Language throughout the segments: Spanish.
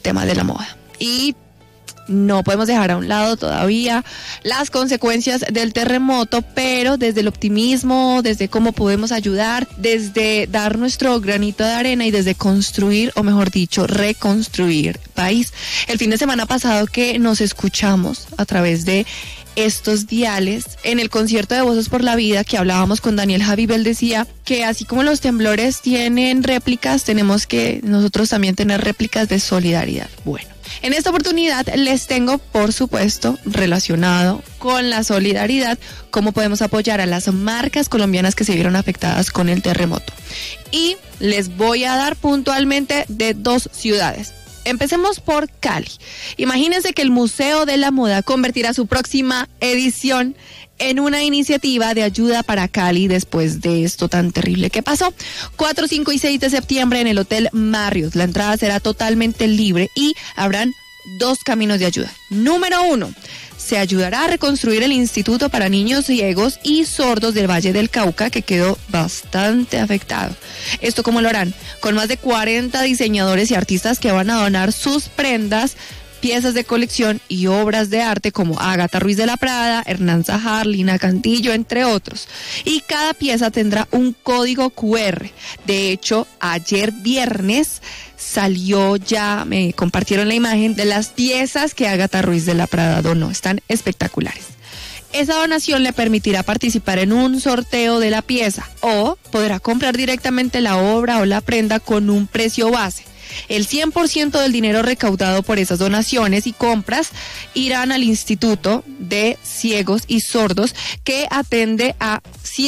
tema de la moda. Y no podemos dejar a un lado todavía las consecuencias del terremoto, pero desde el optimismo, desde cómo podemos ayudar, desde dar nuestro granito de arena y desde construir, o mejor dicho, reconstruir país. El fin de semana pasado que nos escuchamos a través de estos diales, en el concierto de Voces por la Vida que hablábamos con Daniel Javid, él decía que así como los temblores tienen réplicas, tenemos que nosotros también tener réplicas de solidaridad. Bueno, en esta oportunidad les tengo, por supuesto, relacionado con la solidaridad, cómo podemos apoyar a las marcas colombianas que se vieron afectadas con el terremoto. Y les voy a dar puntualmente de 2 ciudades. Empecemos por Cali. Imagínense que el Museo de la Moda convertirá su próxima edición en una iniciativa de ayuda para Cali después de esto tan terrible que pasó. 4, 5 y 6 de septiembre en el Hotel Marriott. La entrada será totalmente libre y habrán 2 caminos de ayuda. Número 1. Se ayudará a reconstruir el Instituto para Niños Ciegos y Sordos del Valle del Cauca, que quedó bastante afectado. ¿Esto cómo lo harán? Con más de 40 diseñadores y artistas que van a donar sus prendas, piezas de colección y obras de arte como Ágata Ruiz de la Prada, Hernán Zahar, Lina Cantillo, entre otros. Y cada pieza tendrá un código QR. De hecho, ayer viernes salió ya, me compartieron la imagen de las piezas que Ágata Ruiz de la Prada donó. Están espectaculares. Esa donación le permitirá participar en un sorteo de la pieza o podrá comprar directamente la obra o la prenda con un precio base. El 100% del dinero recaudado por esas donaciones y compras irán al Instituto de Ciegos y Sordos, que atende a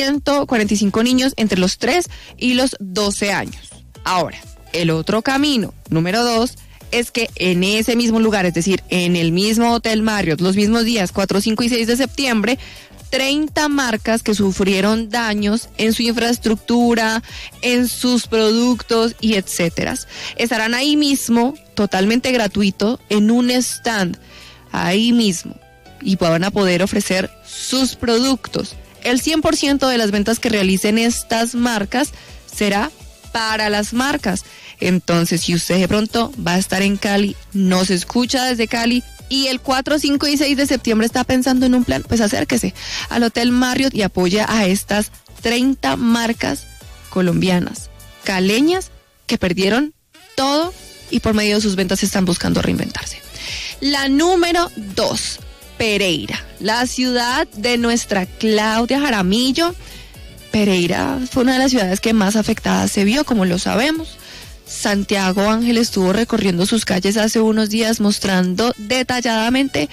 145 niños entre los 3 y los 12 años. Ahora, el otro camino, número 2, es que en ese mismo lugar, es decir, en el mismo Hotel Marriott, los mismos días 4, 5 y 6 de septiembre, 30 marcas que sufrieron daños en su infraestructura, en sus productos y etcétera. Estarán ahí mismo, totalmente gratuito, en un stand, ahí mismo, y van a poder ofrecer sus productos. El 100% de las ventas que realicen estas marcas será para las marcas. Entonces, si usted de pronto va a estar en Cali, nos escucha desde Cali, y el 4, 5 y 6 de septiembre está pensando en un plan, pues acérquese al Hotel Marriott y apoya a estas 30 marcas colombianas, caleñas, que perdieron todo y por medio de sus ventas están buscando reinventarse. La número 2, Pereira, la ciudad de nuestra Claudia Jaramillo. Pereira fue una de las ciudades que más afectada se vio, como lo sabemos. Santiago Ángel estuvo recorriendo sus calles hace unos días mostrando detalladamente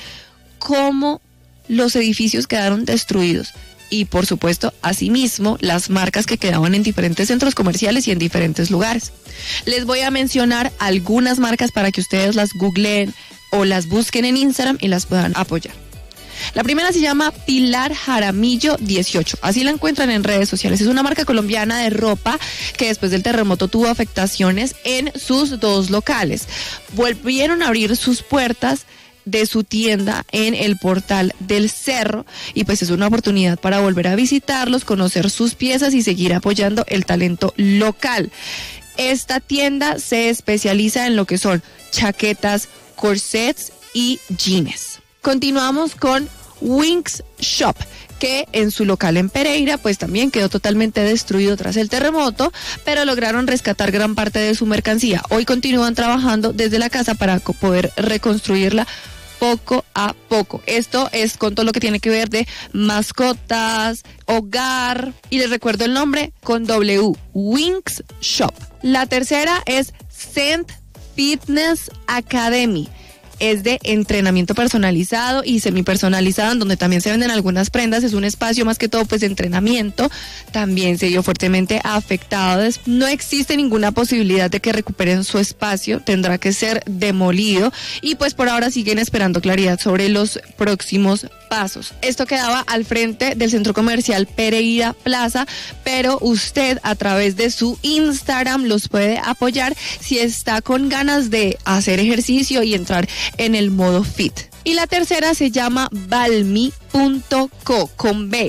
cómo los edificios quedaron destruidos y, por supuesto, asimismo, las marcas que quedaban en diferentes centros comerciales y en diferentes lugares. Les voy a mencionar algunas marcas para que ustedes las googleen o las busquen en Instagram y las puedan apoyar. La primera se llama Pilar Jaramillo 18, así la encuentran en redes sociales. Es una marca colombiana de ropa que después del terremoto tuvo afectaciones en sus 2 locales. Volvieron a abrir sus puertas de su tienda en el Portal del Cerro y pues es una oportunidad para volver a visitarlos, conocer sus piezas y seguir apoyando el talento local. Esta tienda se especializa en lo que son chaquetas, corsets y jeans. Continuamos con Wings Shop, que en su local en Pereira pues también quedó totalmente destruido tras el terremoto, pero lograron rescatar gran parte de su mercancía. Hoy continúan trabajando desde la casa para poder reconstruirla poco a poco. Esto es con todo lo que tiene que ver de mascotas, hogar, y les recuerdo el nombre con W, Wings Shop. La tercera es Cent Fitness Academy. Es de entrenamiento personalizado y semipersonalizado, en donde también se venden algunas prendas. Es un espacio más que todo pues de entrenamiento. También se vio fuertemente afectado. No existe ninguna posibilidad de que recuperen su espacio, tendrá que ser demolido y pues por ahora siguen esperando claridad sobre los próximos pasos. Esto quedaba al frente del centro comercial Pereira Plaza, pero usted a través de su Instagram los puede apoyar si está con ganas de hacer ejercicio y entrar en el modo fit. Y la tercera se llama balmi.co con B.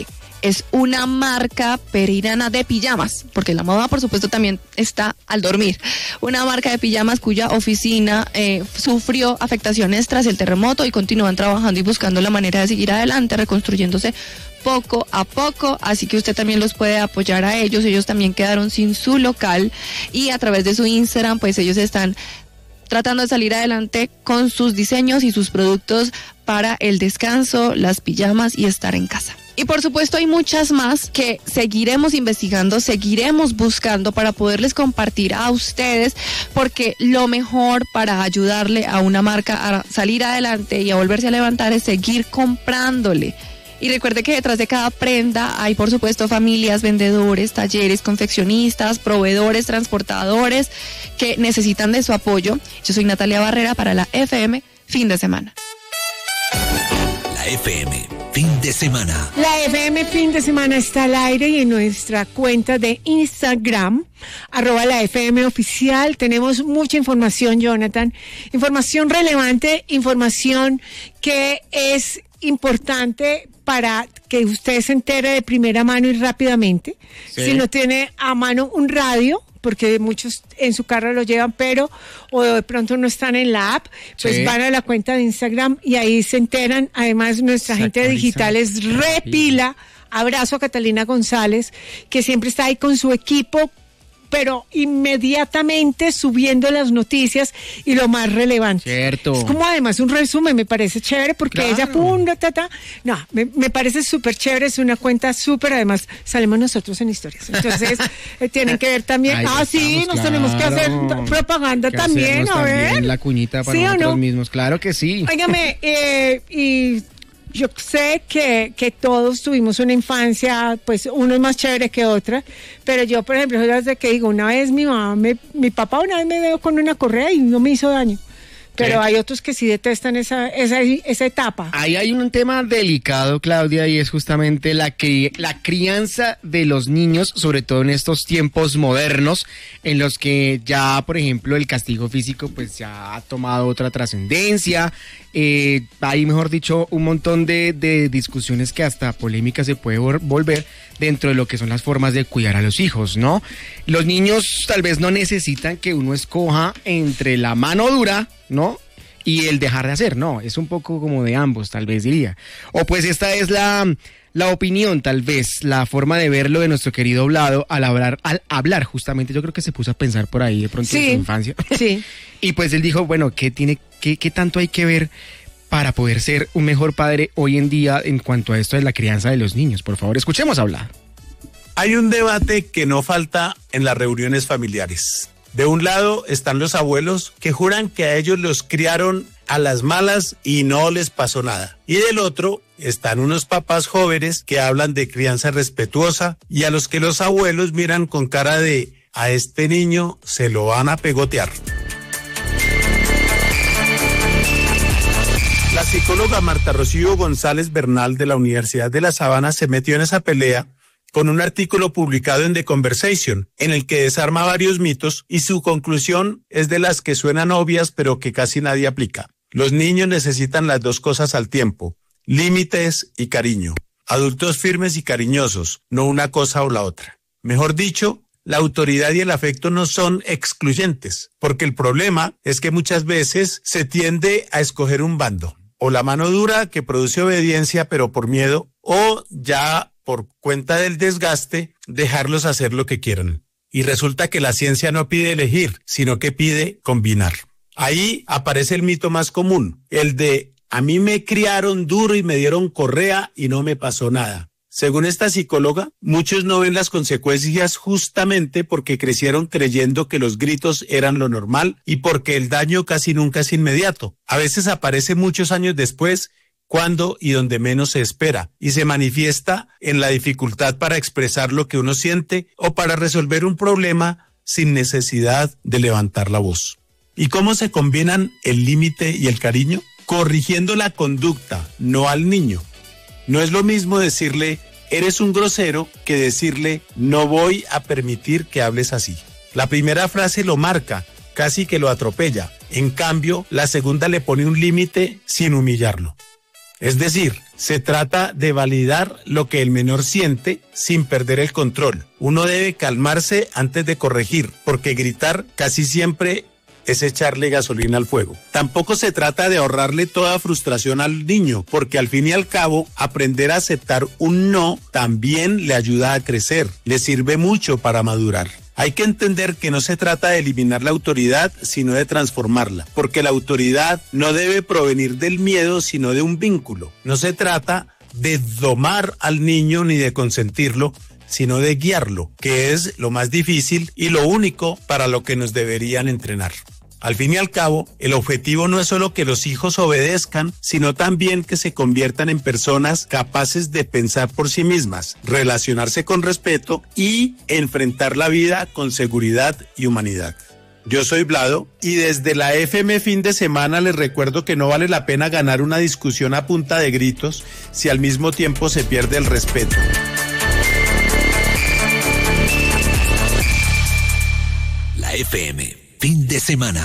es una marca pereirana de pijamas, porque la moda por supuesto también está al dormir. Una marca de pijamas cuya oficina sufrió afectaciones tras el terremoto y continúan trabajando y buscando la manera de seguir adelante, reconstruyéndose poco a poco, así que usted también los puede apoyar a ellos también quedaron sin su local y a través de su Instagram pues ellos están tratando de salir adelante con sus diseños y sus productos para el descanso, las pijamas y estar en casa. Y por supuesto hay muchas más que seguiremos investigando, seguiremos buscando para poderles compartir a ustedes, porque lo mejor para ayudarle a una marca a salir adelante y a volverse a levantar es seguir comprándole. Y recuerde que detrás de cada prenda hay, por supuesto, familias, vendedores, talleres, confeccionistas, proveedores, transportadores que necesitan de su apoyo. Yo soy Natalia Barrera para la FM Fin de Semana. La FM Fin de Semana. La FM Fin de Semana está al aire y en nuestra cuenta de Instagram, @la FM Oficial, tenemos mucha información, Jonathan. Información relevante, información que es importante para que usted se entere de primera mano y rápidamente. Sí. Si no tiene a mano un radio, porque muchos en su carro lo llevan, pero o de pronto no están en la app, pues van a la cuenta de Instagram y ahí se enteran. Además, nuestra gente de digital es repila. Abrazo a Catalina González, que siempre está ahí con su equipo, pero inmediatamente subiendo las noticias y lo más relevante. Cierto. Es como además un resumen, me parece chévere, porque ella no, me parece súper chévere, es una cuenta súper, además salimos nosotros en historias, entonces tienen que ver también, nos tenemos que hacer propaganda también, a ver. También la cuñita para nosotros mismos, claro que sí. Óigame, y yo sé que todos tuvimos una infancia, pues uno es más chévere que otra, pero yo, por ejemplo, desde que digo, una vez mi papá una vez me dio con una correa y no me hizo daño. Pero hay otros que sí detestan esa etapa. Ahí hay un tema delicado, Claudia, y es justamente la crianza de los niños, sobre todo en estos tiempos modernos, en los que ya, por ejemplo, el castigo físico pues ya ha tomado otra trascendencia. Hay, mejor dicho, un montón de discusiones que hasta polémicas se puede volver dentro de lo que son las formas de cuidar a los hijos, ¿no? Los niños tal vez no necesitan que uno escoja entre la mano dura, ¿no?, y el dejar de hacer, no, es un poco como de ambos, tal vez diría. O pues esta es la opinión, tal vez, la forma de verlo de nuestro querido Vlado al hablar justamente, yo creo que se puso a pensar por ahí de pronto en su infancia. Sí. Y pues él dijo, bueno, ¿qué tanto hay que ver para poder ser un mejor padre hoy en día en cuanto a esto de la crianza de los niños? Por favor, escuchemos hablar. Hay un debate que no falta en las reuniones familiares. De un lado están los abuelos que juran que a ellos los criaron a las malas y no les pasó nada. Y del otro están unos papás jóvenes que hablan de crianza respetuosa y a los que los abuelos miran con cara de a este niño se lo van a pegotear. La psicóloga Marta Rocío González Bernal de la Universidad de La Sabana se metió en esa pelea con un artículo publicado en The Conversation, en el que desarma varios mitos y su conclusión es de las que suenan obvias pero que casi nadie aplica. Los niños necesitan las dos cosas al tiempo, límites y cariño. Adultos firmes y cariñosos, no una cosa o la otra. Mejor dicho, la autoridad y el afecto no son excluyentes, porque el problema es que muchas veces se tiende a escoger un bando, o la mano dura que produce obediencia pero por miedo, o ya por cuenta del desgaste, dejarlos hacer lo que quieran. Y resulta que la ciencia no pide elegir, sino que pide combinar. Ahí aparece el mito más común, el de a mí me criaron duro y me dieron correa y no me pasó nada. Según esta psicóloga, muchos no ven las consecuencias justamente porque crecieron creyendo que los gritos eran lo normal y porque el daño casi nunca es inmediato. A veces aparece muchos años después, cuando y donde menos se espera, y se manifiesta en la dificultad para expresar lo que uno siente o para resolver un problema sin necesidad de levantar la voz. ¿Y cómo se combinan el límite y el cariño? Corrigiendo la conducta, no al niño. No es lo mismo decirle, eres un grosero, que decirle, no voy a permitir que hables así. La primera frase lo marca, casi que lo atropella. En cambio, la segunda le pone un límite sin humillarlo. Es decir, se trata de validar lo que el menor siente sin perder el control. Uno debe calmarse antes de corregir, porque gritar casi siempre es echarle gasolina al fuego. Tampoco se trata de ahorrarle toda frustración al niño, porque al fin y al cabo, aprender a aceptar un no también le ayuda a crecer, le sirve mucho para madurar. Hay que entender que no se trata de eliminar la autoridad, sino de transformarla, porque la autoridad no debe provenir del miedo, sino de un vínculo. No se trata de domar al niño ni de consentirlo, sino de guiarlo, que es lo más difícil y lo único para lo que nos deberían entrenar. Al fin y al cabo, el objetivo no es solo que los hijos obedezcan, sino también que se conviertan en personas capaces de pensar por sí mismas, relacionarse con respeto y enfrentar la vida con seguridad y humanidad. Yo soy Vlado y desde la FM Fin de Semana les recuerdo que no vale la pena ganar una discusión a punta de gritos si al mismo tiempo se pierde el respeto. La FM Fin de Semana.